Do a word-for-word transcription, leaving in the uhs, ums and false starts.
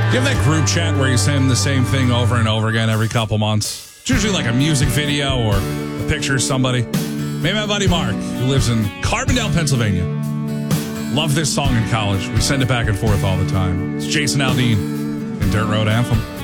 Do you have that group chat where you send the same thing over and over again every couple months? It's usually like a music video or a picture of somebody. Maybe my buddy Mark, who lives in Carbondale, Pennsylvania. Loved this song in college. We send it back and forth all the time. It's Jason Aldean in Dirt Road Anthem.